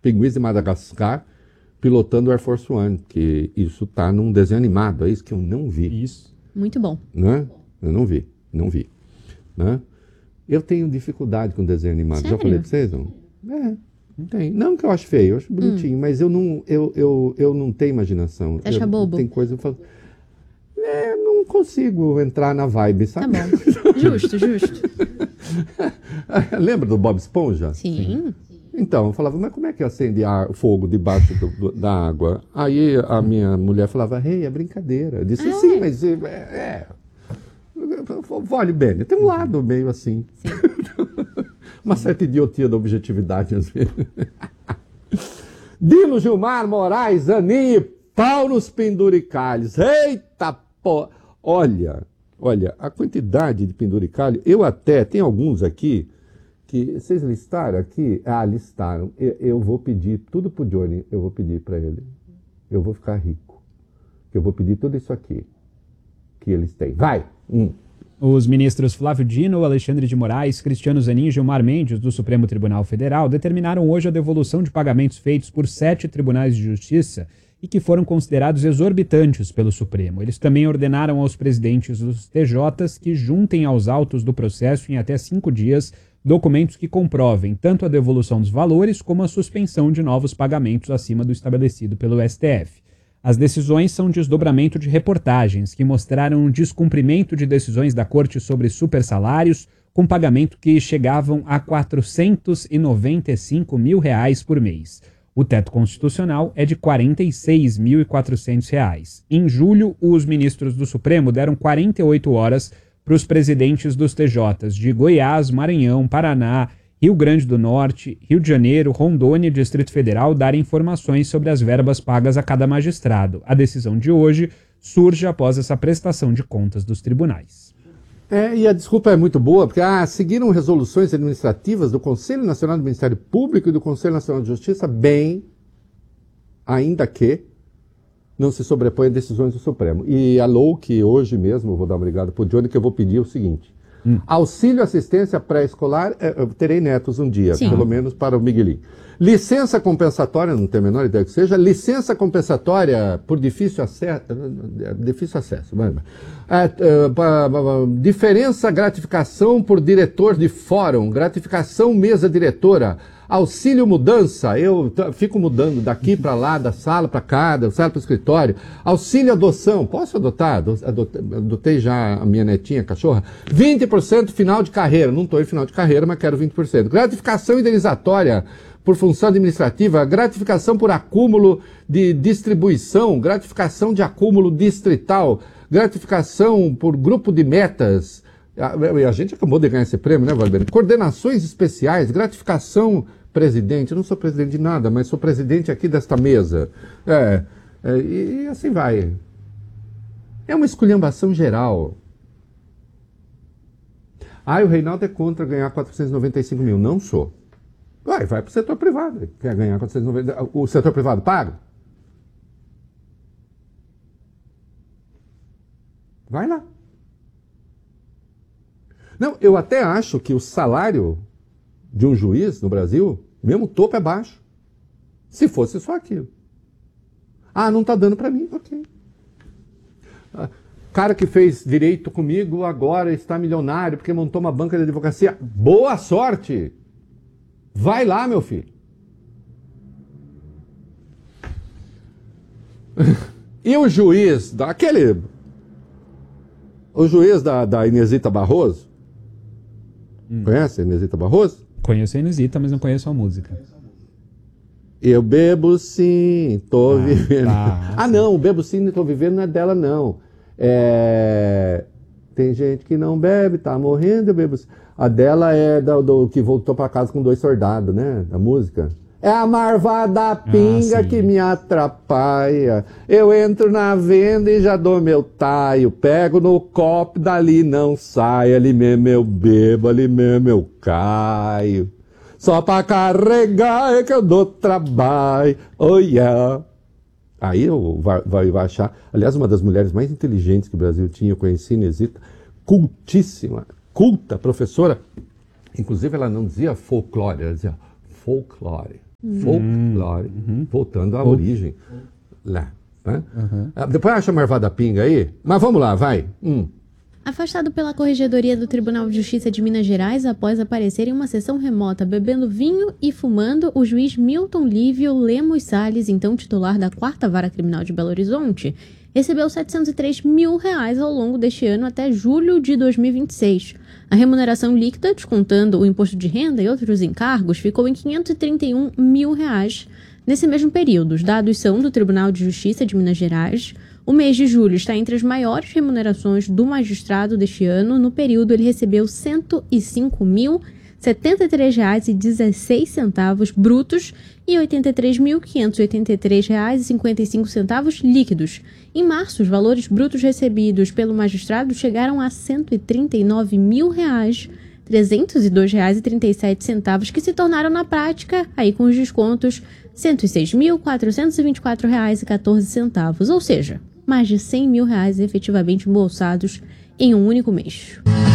pinguins de Madagascar pilotando o Air Force One, que isso está num desenho animado, é isso que eu não vi. Isso. Muito bom. Né? Eu não vi. Né? Eu tenho dificuldade com desenho animado. Sério? Já falei pra vocês? Não tem. Não que eu acho feio, eu acho bonitinho, mas eu não tenho imaginação. Você acha bobo? Tem coisa que eu falo. Não consigo entrar na vibe, Tá sabe? bom. Justo. Lembra do Bob Esponja? Sim. Então, eu falava, mas como é que acende fogo debaixo da água? Aí a minha mulher falava, é brincadeira. Eu disse, sim, mas olha bem, tem um lado meio assim. Sim. Uma certa idiotia da objetividade, às vezes. Dino Gilmar Moraes, Aninha, pau nos penduricalhos. Eita, pô! Olha, a quantidade de penduricalho, eu até, tem alguns aqui, que vocês listaram aqui? Listaram. Eu vou pedir tudo pro Johnny, eu vou pedir para ele. Eu vou ficar rico. Eu vou pedir tudo isso aqui que eles têm. Vai! Os ministros Flávio Dino, Alexandre de Moraes, Cristiano Zanin e Gilmar Mendes, do Supremo Tribunal Federal, determinaram hoje a devolução de pagamentos feitos por 7 tribunais de justiça e que foram considerados exorbitantes pelo Supremo. Eles também ordenaram aos presidentes dos TJs que juntem aos autos do processo em até 5 dias documentos que comprovem tanto a devolução dos valores como a suspensão de novos pagamentos acima do estabelecido pelo STF. As decisões são desdobramento de reportagens que mostraram um descumprimento de decisões da Corte sobre supersalários, com pagamento que chegavam a R$ 495 mil por mês. O teto constitucional é de R$ 46.400. Em julho, os ministros do Supremo deram 48 horas para os presidentes dos TJs de Goiás, Maranhão, Paraná, Rio Grande do Norte, Rio de Janeiro, Rondônia e Distrito Federal darem informações sobre as verbas pagas a cada magistrado. A decisão de hoje surge após essa prestação de contas dos tribunais. E a desculpa é muito boa, porque seguiram resoluções administrativas do Conselho Nacional do Ministério Público e do Conselho Nacional de Justiça, ainda que não se sobrepõe a decisões do Supremo. E a LOUC, hoje mesmo, eu vou dar uma ligada para o Johnny, que eu vou pedir o seguinte. Auxílio assistência pré-escolar, eu terei netos um dia, Sim. pelo menos para o Miguelinho. Licença compensatória, não tenho a menor ideia que seja, licença compensatória por difícil acesso, diferença gratificação por diretor de fórum, gratificação mesa diretora, auxílio mudança, eu fico mudando daqui para lá, da sala para cá, da sala para o escritório. Auxílio adoção, posso adotar? Adotei já a minha netinha, a cachorra. 20% final de carreira, não estou em final de carreira, mas quero 20%. Gratificação indenizatória por função administrativa, gratificação por acúmulo de distribuição, gratificação de acúmulo distrital, gratificação por grupo de metas. A gente acabou de ganhar esse prêmio, né, Valber? Coordenações especiais, gratificação, presidente. Eu não sou presidente de nada, mas sou presidente aqui desta mesa. E assim vai. É uma esculhambação geral. O Reinaldo é contra ganhar 495 mil. Não sou. Vai para o setor privado. Quer ganhar 490 o setor privado paga? Vai lá. Não, eu até acho que o salário de um juiz no Brasil, mesmo o topo é baixo. Se fosse só aquilo. Não está dando para mim, ok. Cara que fez direito comigo agora está milionário porque montou uma banca de advocacia. Boa sorte! Vai lá, meu filho. E o juiz, o juiz da Inesita Barroso, conhece a Inesita Barroso? Conheço a Inesita, mas não conheço a música. Eu bebo sim, tô vivendo. Tá, Não, bebo sim, tô vivendo não é dela, não. Tem gente que não bebe, tá morrendo, eu bebo sim. A dela é do que voltou pra casa com 2 soldados, né? Da música. É a marvada pinga que me atrapalha. Eu entro na venda e já dou meu taio. Pego no copo, dali não sai. Ali mesmo eu bebo, ali mesmo eu caio. Só pra carregar é que eu dou trabalho. Oh yeah. Aí vai achar. Aliás, uma das mulheres mais inteligentes que o Brasil tinha, eu conheci, Inesita, cultíssima, culta, professora. Inclusive, ela não dizia folclore, ela dizia folclore. Folclore. Voltando à origem. Lá. Né? Depois acha a marvada pinga aí. Mas vamos lá, vai. Afastado pela Corregedoria do Tribunal de Justiça de Minas Gerais após aparecer em uma sessão remota bebendo vinho e fumando, o juiz Milton Lívio Lemos Salles, então titular da 4ª Vara Criminal de Belo Horizonte, recebeu R$ 703 mil ao longo deste ano até julho de 2026. A remuneração líquida, descontando o imposto de renda e outros encargos, ficou em R$ 531 mil nesse mesmo período. Os dados são do Tribunal de Justiça de Minas Gerais. O mês de julho está entre as maiores remunerações do magistrado deste ano. No período, ele recebeu R$ 105.073,16 brutos e R$ 83.583,55 líquidos. Em março, os valores brutos recebidos pelo magistrado chegaram a R$ 139.302,37, que se tornaram na prática, aí com os descontos, R$ 106.424,14, ou seja, mais de R$ 100 mil efetivamente embolsados em um único mês.